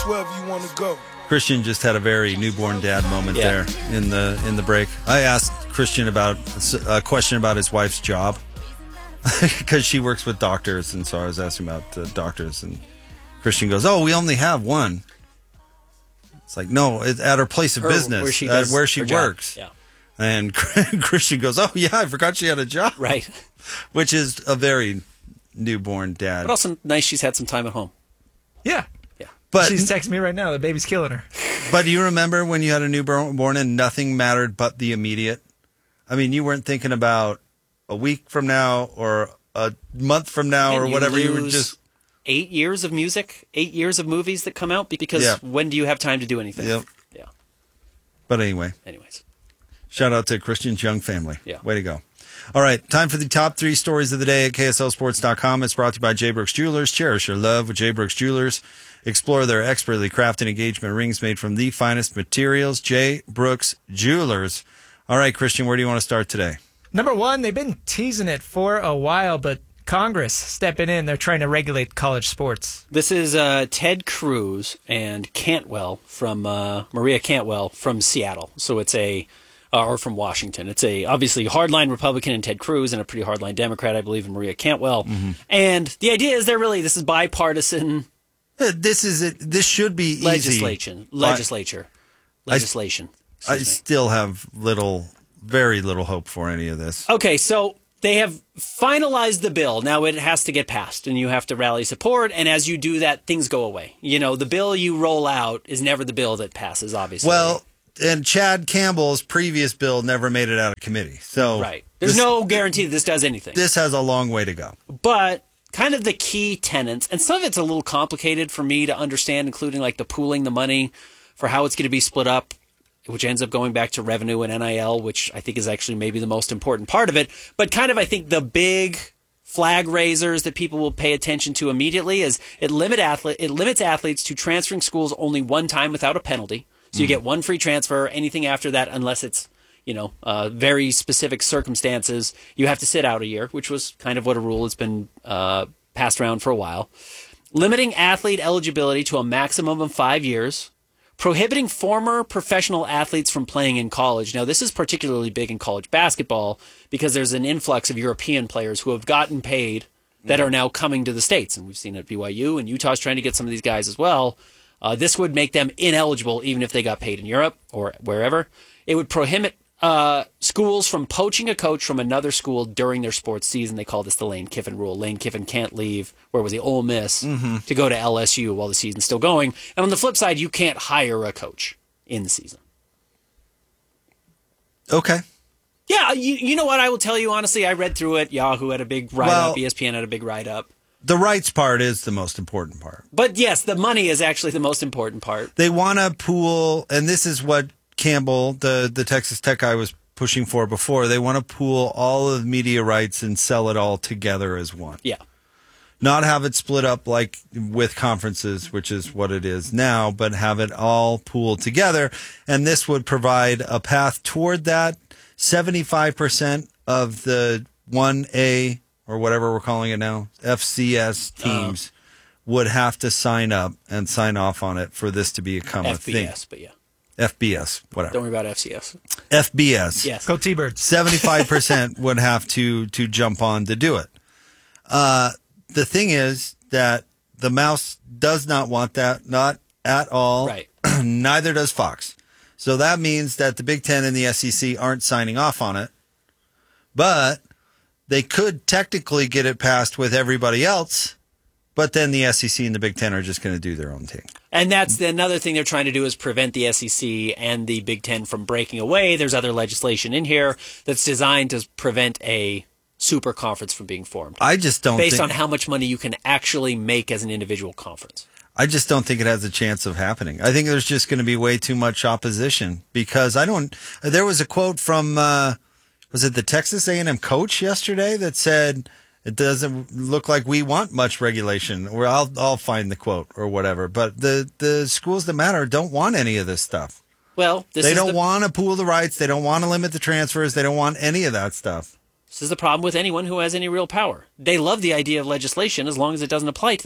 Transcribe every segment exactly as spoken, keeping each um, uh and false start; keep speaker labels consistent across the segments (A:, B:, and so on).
A: wherever you want to go.
B: Christian just had a very newborn dad moment
C: Yeah.
B: there in the in the break. I asked Christian about a question about his wife's job because she works with doctors, and so I was asking about uh, doctors, and Christian goes, "Oh, we only have one." It's like, no, it's at her place of
C: Her-
B: business,
C: where she
B: at
C: does
B: where she
C: her job.
B: works.
C: Yeah.
B: And Christian goes, "Oh yeah, I forgot she had a job."
C: Right.
B: Which is a very newborn dad.
C: But also nice she's had some time at home.
D: Yeah.
C: Yeah.
B: But
D: She's texting me right now. The baby's killing her.
B: But do you remember when you had a newborn and nothing mattered but the immediate? I mean, you weren't thinking about a week from now or a month from now
C: And
B: or
C: you
B: whatever. You were
C: lose
B: just
C: eight years of music, eight years of movies that come out because
B: Yeah.
C: when do you have time to do anything?
B: Yep.
C: Yeah.
B: But anyway,
C: Anyways.
B: shout out to Christian's young family.
C: Yeah.
B: Way to go. All right, time for the top three stories of the day at K S L Sports dot com. It's brought to you by J. Brooks Jewelers. Cherish your love with J. Brooks Jewelers. Explore their expertly crafted engagement rings made from the finest materials. J. Brooks Jewelers. All right, Christian, where do you want to start today?
D: Number one, they've been teasing it for a while, but Congress stepping in. They're trying to regulate college sports.
C: This is uh, Ted Cruz and Cantwell from uh, Maria Cantwell from Seattle. So it's a uh, or from Washington. It's a obviously hardline Republican in Ted Cruz and a pretty hardline Democrat, I believe, in Maria Cantwell.
B: Mm-hmm.
C: And the idea is they're really this is bipartisan
B: Uh, This is it. This should be easy.
C: legislation, legislature, legislation.
B: I
C: Excuse me.
B: still have little, very little hope for any of this.
C: Okay, so they have finalized the bill. Now it has to get passed, and you have to rally support. And as you do that, things go away. You know, the bill you roll out is never the bill that passes, obviously.
B: Well, and Chad Campbell's previous bill never made it out of committee. So
C: right. There's
B: this,
C: no guarantee that this does anything.
B: This has a long way to go.
C: But kind of the key tenets, and some of it's a little complicated for me to understand, including like the pooling the money for how it's going to be split up, which ends up going back to revenue and N I L, which I think is actually maybe the most important part of it. But kind of, I think the big flag raisers that people will pay attention to immediately is it limit athlete it limits athletes to transferring schools only one time without a penalty. So you get one free transfer. Anything after that, unless it's you know uh, very specific circumstances, you have to sit out a year, which was kind of what a rule that's been uh, passed around for a while. Limiting athlete eligibility to a maximum of five years. Prohibiting former professional athletes from playing in college. Now, this is particularly big in college basketball because there's an influx of European players who have gotten paid that are now coming to the States. And we've seen it at B Y U, and Utah's trying to get some of these guys as well. Uh, this would make them ineligible even if they got paid in Europe or wherever. It would prohibit uh, schools from poaching a coach from another school during their sports season. They call this the Lane Kiffin rule. Lane Kiffin can't leave, where was he, Ole Miss,
B: Mm-hmm.
C: to go to L S U while the season's still going. And on the flip side, you can't hire a coach in the season.
B: Okay.
C: Yeah, you, you know what? I will tell you honestly, I read through it. Yahoo had a big write-up.
B: Well-
C: E S P N had a big write-up.
B: The rights part is the most important part.
C: But yes, the money is actually the most important part.
B: They want to pool, and this is what Campbell, the, the Texas Tech guy, was pushing for before. They want to pool all of the media rights and sell it all together as one.
C: Yeah.
B: Not have it split up like with conferences, which is what it is now, but have it all pooled together. And this would provide a path toward that. seventy-five percent of the one A or whatever we're calling it now, F C S teams would have to sign up and sign off on it for this to become
C: F B
B: a thing.
C: S, but yeah.
B: F B S, whatever.
C: Don't worry about F C S.
B: F B S.
C: Yes.
D: Go T-Birds.
B: seventy-five percent would have to to jump on to do it. Uh, the thing is that the mouse does not want that, not at all.
C: Right.
B: Neither does Fox. So that means that the Big Ten and the S E C aren't signing off on it. But they could technically get it passed with everybody else. But then the S E C and the Big Ten are just going to do their own thing.
C: And that's the, another thing they're trying to do is prevent the S E C and the Big Ten from breaking away. There's other legislation in here that's designed to prevent a super conference from being formed.
B: I just don't
C: based
B: think,
C: on how much money you can actually make as an individual conference.
B: I just don't think it has a chance of happening. I think there's just going to be way too much opposition because I don't. There was a quote from uh, was it the Texas A and M coach yesterday that said it doesn't look like we want much regulation. Or I'll I'll find the quote or whatever. But the the schools that matter don't want any of this stuff.
C: Well, this
B: they
C: is
B: don't
C: the,
B: want to pool the rights. They don't want to limit the transfers. They don't want any of that stuff.
C: This is the problem with anyone who has any real power. They love the idea of legislation as long as it doesn't apply to them.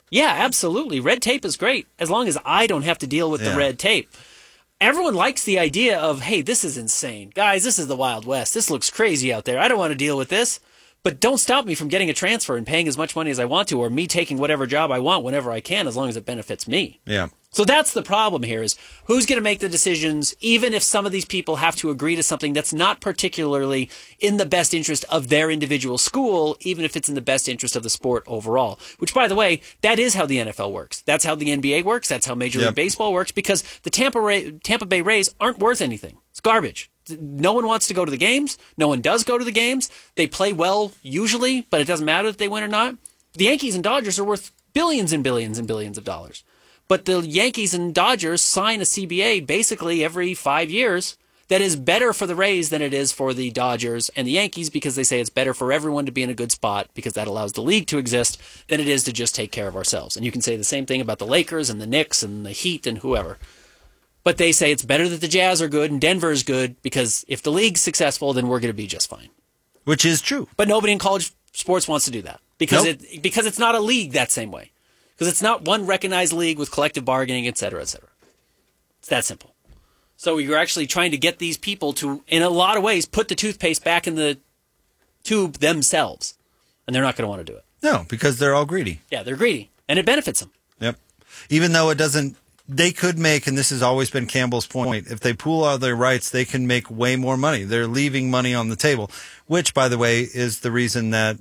C: Yeah, absolutely. Red tape is great as long as I don't have to deal with
B: Yeah.
C: the red tape. Everyone likes the idea of, hey, this is insane. Guys, this is the Wild West. This looks crazy out there. I don't want to deal with this. But don't stop me from getting a transfer and paying as much money as I want to, or me taking whatever job I want whenever I can, as long as it benefits me.
B: Yeah.
C: So that's the problem here is who's going to make the decisions, even if some of these people have to agree to something that's not particularly in the best interest of their individual school, even if it's in the best interest of the sport overall. Which, by the way, that is how the N F L works. That's how the N B A works. That's how Major
B: Yep.
C: League Baseball works, because the Tampa, Ray, Tampa Bay Rays aren't worth anything. It's garbage. No one wants to go to the games. No one does go to the games. They play well usually, but it doesn't matter if they win or not. The Yankees and Dodgers are worth billions and billions and billions of dollars. But the Yankees and Dodgers sign a C B A basically every five years that is better for the Rays than it is for the Dodgers and the Yankees, because they say it's better for everyone to be in a good spot because that allows the league to exist than it is to just take care of ourselves. And you can say the same thing about the Lakers and the Knicks and the Heat and whoever. But they say it's better that the Jazz are good and Denver is good, because if the league's successful, then we're going to be just fine.
B: Which is true.
C: But nobody in college sports wants to do that because
B: Nope.
C: it because it's not a league that same way. Because it's not one recognized league with collective bargaining, et cetera, et cetera. It's that simple. So you're actually trying to get these people to, in a lot of ways, put the toothpaste back in the tube themselves. And they're not going to want to do it.
B: No, because they're all greedy.
C: Yeah, they're greedy. And it benefits them.
B: Yep. Even though it doesn't, they could make, and this has always been Campbell's point, if they pool all their rights, they can make way more money. They're leaving money on the table, which, by the way, is the reason that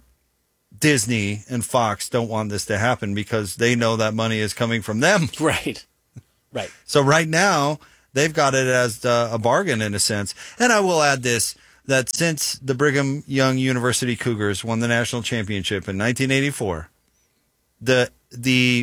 B: Disney and Fox don't want this to happen, because they know that money is coming from them.
C: Right. Right.
B: So right now, they've got it as uh, a bargain in a sense. And I will add this, that since the Brigham Young University Cougars won the national championship in nineteen eighty-four, the the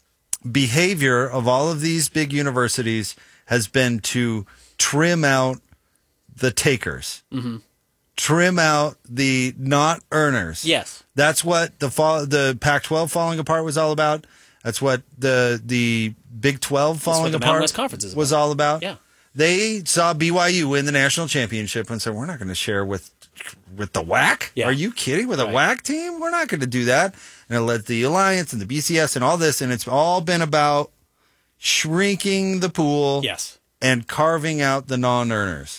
B: behavior of all of these big universities has been to trim out the takers. Mm-hmm. Trim out the not earners.
C: Yes.
B: That's what the fall, the Pac twelve falling apart was all about. That's what the the Big twelve falling
C: what the Mountain
B: apart
C: West Conference is
B: was
C: about.
B: all about.
C: Yeah.
B: They saw B Y U win the national championship and said, "We're not going to share with with the W A C.
C: Yeah.
B: Are you kidding? With a
C: Right.
B: W A C team, we're not going to do that." And it led the Alliance and the B C S and all this, and it's all been about shrinking the pool.
C: Yes.
B: And carving out the non-earners.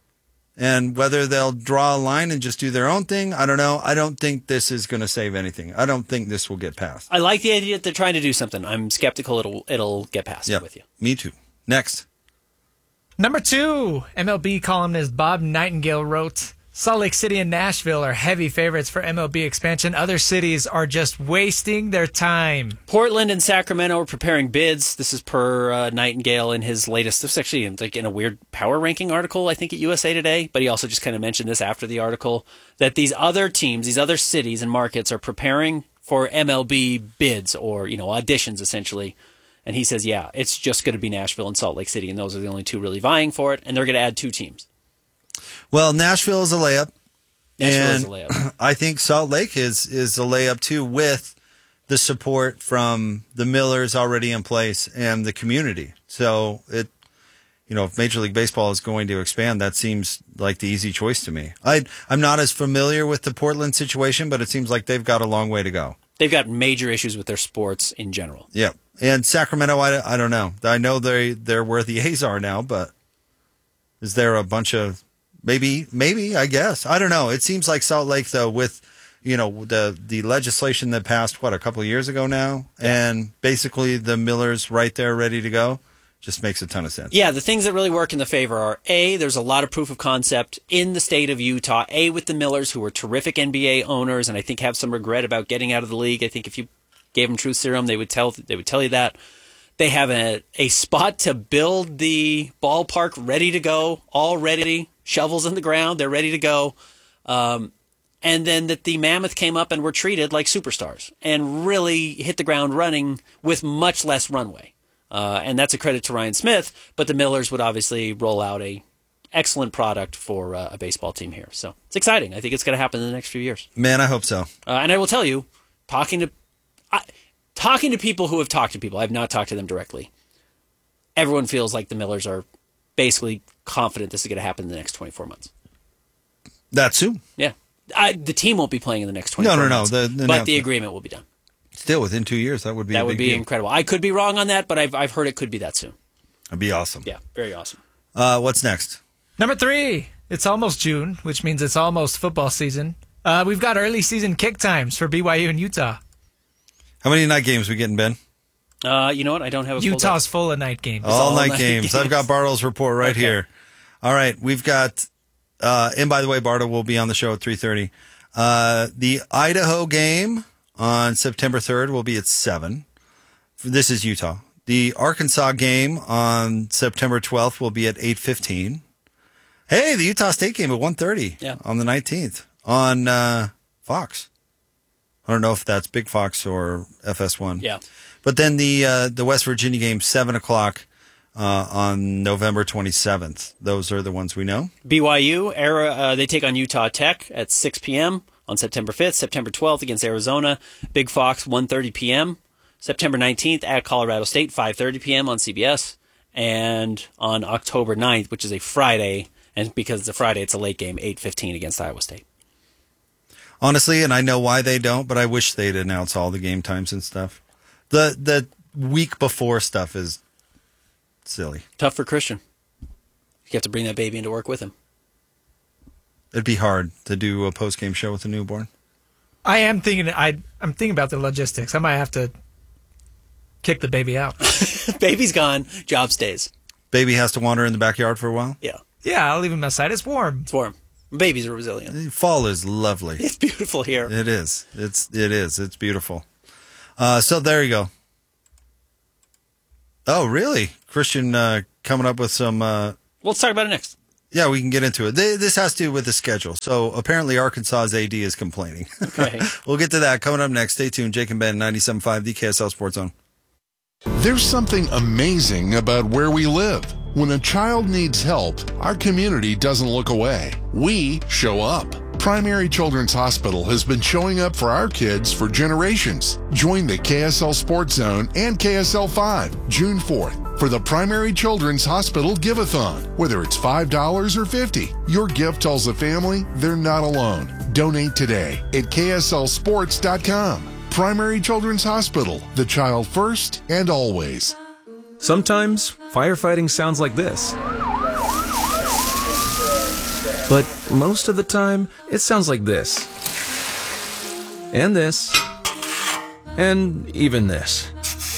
B: And whether they'll draw a line and just do their own thing, I don't know. I don't think this is going to save anything. I don't think this will get passed.
C: I like the idea that they're trying to do something. I'm skeptical it'll it'll get passed
B: Yeah,
C: with you.
B: me too. Next.
D: Number two, M L B columnist Bob Nightingale wrote, Salt Lake City and Nashville are heavy favorites for M L B expansion. Other cities are just wasting their time.
C: Portland and Sacramento are preparing bids. This is per uh, Nightingale in his latest. This is actually in, like in a weird power ranking article, I think, at U S A Today. But he also just kind of mentioned this after the article, that these other teams, these other cities and markets are preparing for M L B bids, or, you know, auditions essentially. And he says, yeah, it's just going to be Nashville and Salt Lake City, and those are the only two really vying for it. And they're going to add two teams.
B: Well, Nashville is a layup.
C: Nashville
B: and
C: is a layup.
B: I think Salt Lake is, is a layup too, with the support from the Millers already in place and the community. So it, you know, if Major League Baseball is going to expand, that seems like the easy choice to me. I, I'm not as familiar with the Portland situation, but it seems like they've got a long way to go.
C: They've got major issues with their sports in general.
B: Yeah. And Sacramento, I, I don't know. I know they, they're where the A's are now, but is there a bunch of, maybe, maybe, I guess. I don't know. It seems like Salt Lake, though, with, you know, the, the legislation that passed, what, a couple of years ago now? Yeah. And basically the Millers right there ready to go. Just makes a ton of sense.
C: Yeah, the things that really work in the favor are, A, there's a lot of proof of concept in the state of Utah. A, with the Millers, who are terrific N B A owners and I think have some regret about getting out of the league. I think if you gave them truth serum, they would tell they would tell you that. They have a, a spot to build the ballpark ready to go, all ready, shovels in the ground, they're ready to go. Um, and then that the Mammoth came up and were treated like superstars and really hit the ground running with much less runway. Uh, and that's a credit to Ryan Smith, but the Millers would obviously roll out a excellent product for uh, a baseball team here. So it's exciting. I think it's going to happen in the next few years.
B: Man, I hope so.
C: Uh, and I will tell you, talking to I, talking to people who have talked to people, I've not talked to them directly. Everyone feels like the Millers are basically confident this is going to happen in the next twenty-four months.
B: That's soon.
C: Yeah. I, the team won't be playing in the next twenty-four
B: No, no, no.
C: months,
B: The- the
C: but the
B: announcement.
C: agreement will be done.
B: Still, within two years, that would be
C: that
B: a
C: would
B: big
C: be
B: deal.
C: incredible. I could be wrong on that, but I've I've heard it could be that soon.
B: That'd be awesome.
C: Yeah, very awesome.
B: Uh, what's next?
D: Number three, it's almost June, which means it's almost football season. Uh, we've got early season kick times for B Y U and Utah.
B: How many night games we getting, Ben?
C: Uh, you know what? I don't have a
D: Utah's full of night games.
B: All,
C: all
B: night,
C: night
B: games.
C: games.
B: I've got Bartle's report right
C: Okay.
B: here. All right, we've got, uh, and by the way, Bartle will be on the show at three thirty. Uh, the Idaho game on September third will be at seven. This is Utah. The Arkansas game on September twelfth will be at eight fifteen. Hey, the Utah State game at one thirty
C: Yeah.
B: on the nineteenth on uh, Fox. I don't know if that's Big Fox or F S one.
C: Yeah.
B: But then the uh, the West Virginia game, seven o'clock uh, on November twenty-seventh. Those are the ones we know.
C: B Y U, Ara, uh, they take on Utah Tech at six p.m. on September fifth. September twelfth against Arizona. Big Fox, one thirty p.m. September nineteenth at Colorado State, five thirty p.m. on C B S. And on October ninth, which is a Friday, and because it's a Friday, it's a late game, eight fifteen against Iowa State.
B: Honestly, and I know why they don't, but I wish they'd announce all the game times and stuff. The the week before stuff is silly.
C: Tough for Christian. You have to bring that baby into work with him.
B: It'd be hard to do a post game show with a newborn.
D: I am thinking. I I'm thinking about the logistics. I might have to kick the baby out.
C: Baby's gone, job stays.
B: Baby has to wander in the backyard for a while.
C: Yeah,
D: Yeah, I'll leave him outside. It's warm.
C: it's warm. Babies are resilient.
B: Fall is lovely.
C: It's beautiful here.
B: It is. It's it is. It's beautiful. Uh, so there you go. Oh, really? Christian uh, coming up with some. Uh,
C: Well, let's talk about it next.
B: yeah, we can get into it. They, this has to do with the schedule. So apparently, Arkansas's A D is complaining.
C: Okay.
B: We'll get to that coming up next. Stay tuned. Jake and Ben, ninety-seven point five, the K S L Sports Zone.
A: There's something amazing about where we live. When a child needs help, our community doesn't look away. We show up. Primary Children's Hospital has been showing up for our kids for generations. Join the K S L Sports Zone and K S L five June fourth for the Primary Children's Hospital Give-a-thon. Whether it's five dollars or fifty dollars, your gift tells the family they're not alone. Donate today at K S L sports dot com. Primary Children's Hospital, the child first and always.
E: Sometimes firefighting sounds like this. But most of the time, it sounds like this. And this. And even this.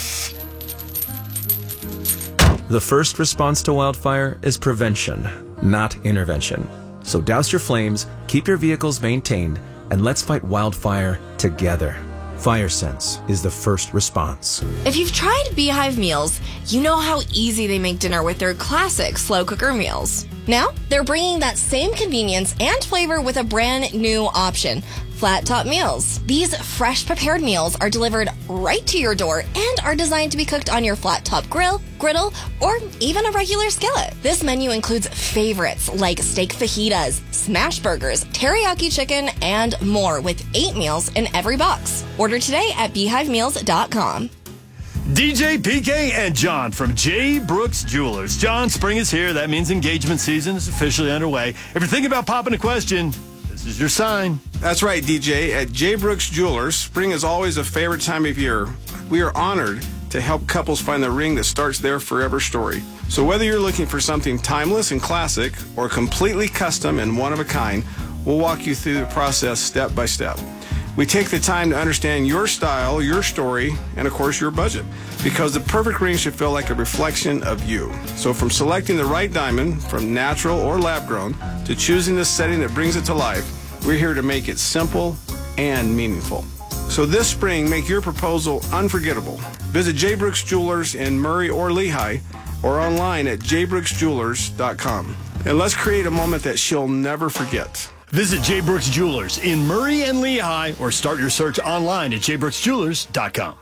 E: The first response to wildfire is prevention, not intervention. So douse your flames, keep your vehicles maintained, and let's fight wildfire together. FireSense is the first response.
F: If you've tried Beehive meals, you know how easy they make dinner with their classic slow cooker meals. Now, they're bringing that same convenience and flavor with a brand new option, Flat Top Meals. These fresh prepared meals are delivered right to your door and are designed to be cooked on your flat top grill, griddle, or even a regular skillet. This menu includes favorites like steak fajitas, smash burgers, teriyaki chicken, and more with eight meals in every box. Order today at beehive meals dot com.
G: D J, P K, and John from J. Brooks Jewelers. John, spring is here. That means engagement season is officially underway. If you're thinking about popping a question, this is your sign.
H: That's right, D J. At J. Brooks Jewelers, spring is always a favorite time of year. We are honored to help couples find the ring that starts their forever story. So whether you're looking for something timeless and classic or completely custom and one of a kind, we'll walk you through the process step by step. We take the time to understand your style, your story, and of course your budget, because the perfect ring should feel like a reflection of you. So from selecting the right diamond, from natural or lab grown, to choosing the setting that brings it to life, we're here to make it simple and meaningful. So this spring, make your proposal unforgettable. Visit J. Brooks Jewelers in Murray or Lehigh, or online at j brooks jewelers dot com. And let's create a moment that she'll never forget.
G: Visit J. Brooks Jewelers in Murray and Lehigh, or start your search online at j brooks jewelers dot com.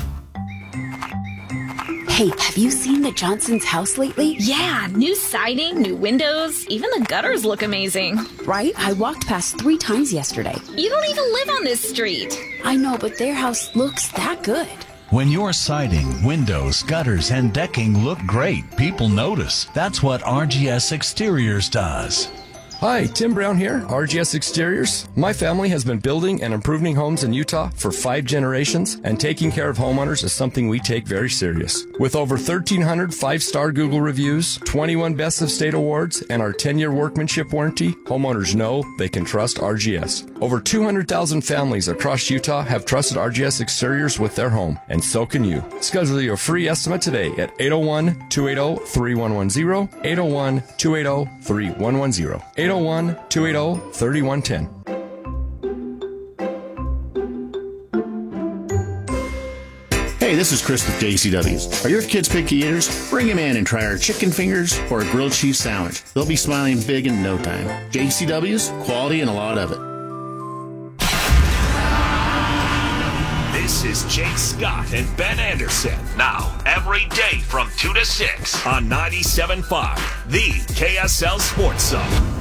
I: Hey, have you seen the Johnson's house lately?
J: Yeah, new siding, new windows, even the gutters look amazing.
I: Right? I walked past three times yesterday.
J: You don't even live on this street.
I: I know, but their house looks that good.
K: When your siding, windows, gutters, and decking look great, people notice. That's what R G S Exteriors does.
L: Hi, Tim Brown here, R G S Exteriors. My family has been building and improving homes in Utah for five generations, and taking care of homeowners is something we take very serious. With over thirteen hundred five-star Google reviews, twenty-one Best of State awards, and our ten-year workmanship warranty, homeowners know they can trust R G S. Over two hundred thousand families across Utah have trusted R G S Exteriors with their home, and so can you. Schedule your free estimate today at eight oh one, two eight oh, three one one zero, eight oh one, two eight oh, three one one zero, eight oh one, two eight oh, three one one zero.
M: Hey, this is Chris with J C W's. Are your kids picky eaters? Bring them in and try our chicken fingers or a grilled cheese sandwich. They'll be smiling big in no time. J C W's, quality and a lot of it.
N: This is Jake Scott and Ben Anderson. Now, every day from two to six on ninety-seven point five, the K S L Sports Zone.